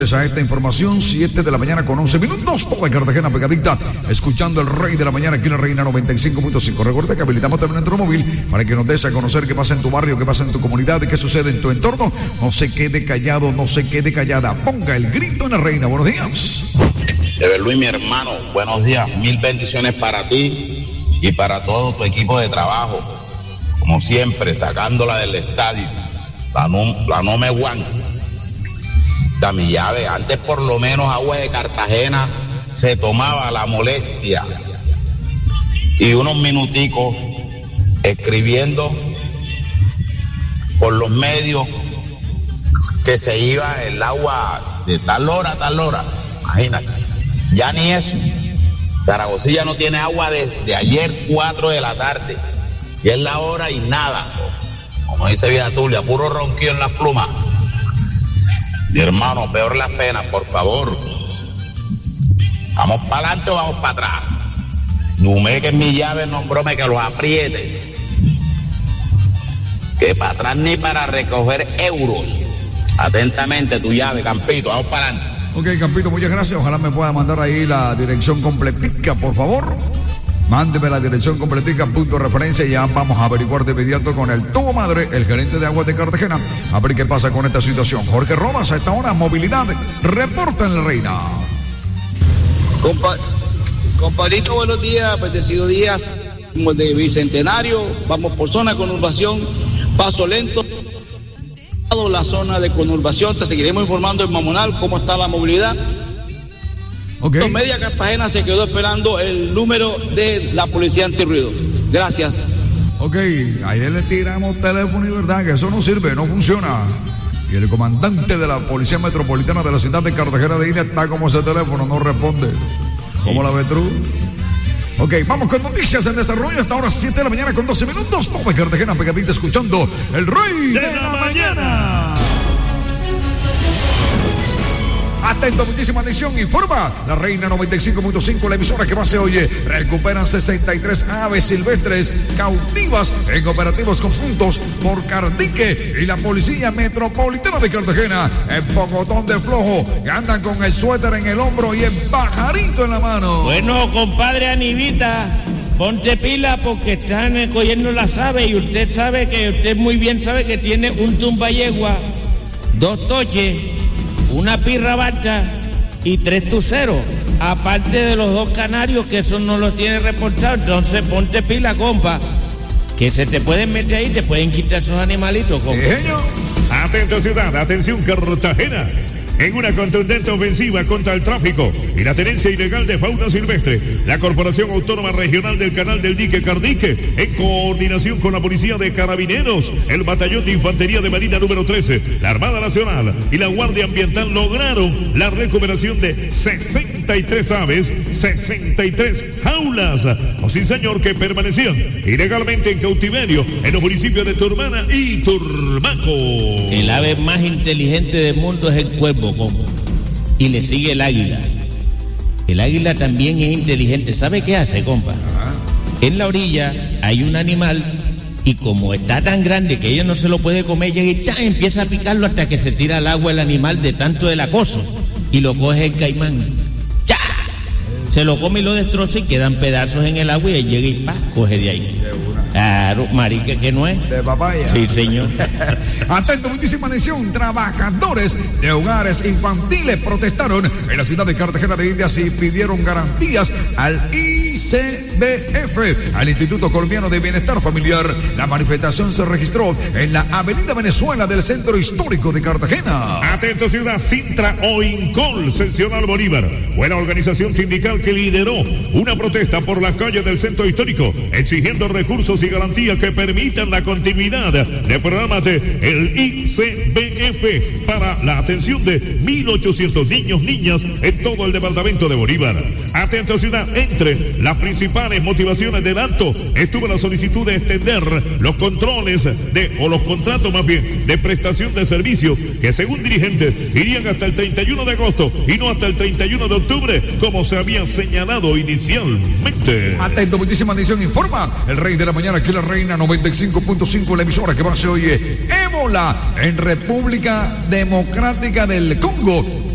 A esta información, 7 de la mañana con 11 minutos, toda Cartagena pegadita, escuchando el Rey de la Mañana aquí en la Reina 95.5. Recuerda que habilitamos también nuestro móvil para que nos des a conocer qué pasa en tu barrio, qué pasa en tu comunidad, qué sucede en tu entorno. No se quede callado, no se quede callada. Ponga el grito en la Reina. Buenos días. Luis, mi hermano, buenos días. 1000 bendiciones para ti y para todo tu equipo de trabajo. Como siempre, sacándola del estadio. La no me guan. Da mi llave. Antes por lo menos Agua de Cartagena se tomaba la molestia y unos minuticos escribiendo por los medios que se iba el agua de tal hora a tal hora. Imagínate, ya ni eso. Zaragozilla no tiene agua desde ayer 4 de la tarde y es la hora y nada. Como dice Vida Tulia, puro ronquillo en las plumas. Mi hermano, peor las penas, por favor. ¿Vamos para adelante o vamos para atrás? No me que mi llave, no brome que los apriete. Que para atrás ni para recoger euros. Atentamente tu llave, Campito, vamos para adelante. Ok, Campito, muchas gracias. Ojalá me pueda mandar ahí la dirección completica, por favor. Mándeme la dirección completica, punto de referencia, y ya vamos a averiguar de inmediato con el tubo madre, el gerente de Aguas de Cartagena, a ver qué pasa con esta situación. Jorge Rodas, a esta hora, movilidad, reporta en la Reina. Compadrito, buenos días, bendecido día, como el de Bicentenario, vamos por zona conurbación, paso lento, la zona de conurbación, te seguiremos informando en Mamonal cómo está la movilidad. Okay. Media Cartagena se quedó esperando el número de la policía antirruido. Gracias. Ok, ayer le tiramos teléfono y verdad que eso no sirve, no funciona. Y el comandante de la Policía Metropolitana de la ciudad de Cartagena de India está como ese teléfono, no responde. ¿Cómo la ves tú? Ok, vamos con noticias en desarrollo. Hasta ahora 7 de la mañana con 12 minutos. Toda Cartagena pegadita escuchando el Rey de la Mañana. Atento, muchísima atención, informa la Reina 95.5, la emisora que más se oye. Recuperan 63 aves silvestres cautivas en operativos conjuntos por Cardique y la Policía Metropolitana de Cartagena. En Pocotón de Flojo, que andan con el suéter en el hombro y el pajarito en la mano. Bueno, compadre Anivita, ponte pila porque están cogiendo las aves y usted muy bien sabe que tiene un tumbayegua, 2 toches, una pirra bata y 3 tuceros, aparte de los 2 canarios que eso no los tiene reportados. Entonces ponte pila, compa, que se te pueden meter ahí, te pueden quitar esos animalitos, compa. Atento ciudad, atención Cartagena. En una contundente ofensiva contra el tráfico y la tenencia ilegal de fauna silvestre, la Corporación Autónoma Regional del Canal del Dique Cardique, en coordinación con la Policía de Carabineros, el Batallón de Infantería de Marina número 13, la Armada Nacional y la Guardia Ambiental, lograron la recuperación de 63 aves, 63 jaulas, o sin señor, que permanecían ilegalmente en cautiverio en los municipios de Turmana y Turmaco. El ave más inteligente del mundo es el cuervo, compa, y le sigue el águila. El águila también es inteligente. ¿Sabe qué hace, compa? En la orilla hay un animal y como está tan grande que ella no se lo puede comer, llega y empieza a picarlo hasta que se tira al agua el animal de tanto del acoso y lo coge el caimán. ¡Cha! Se lo come y lo destroza y quedan pedazos en el agua y él llega y coge de ahí. Claro, marica, que no es. De papaya. Sí, señor. Atento, muchísima atención. Trabajadores de hogares infantiles protestaron en la ciudad de Cartagena de Indias y pidieron garantías al ICBF, al Instituto Colombiano de Bienestar Familiar. La manifestación se registró en la Avenida Venezuela del Centro Histórico de Cartagena. Atento ciudad, Sintra Oincol, Seccional Bolívar, buena organización sindical que lideró una protesta por las calles del Centro Histórico, exigiendo recursos y garantías que permitan la continuidad de programas de el ICBF para la atención de 1.800 niños, niñas en todo el departamento de Bolívar. Atento ciudad, entre las principales motivaciones del acto estuvo la solicitud de extender los controles los contratos más bien de prestación de servicios que según dirigentes irían hasta el 31 de agosto y no hasta el 31 de octubre como se había señalado inicialmente. Atento, muchísima atención, informa el Rey de la Mañana, aquí la Reina 95.5, la emisora que más se oye. Ébola en República Democrática del Congo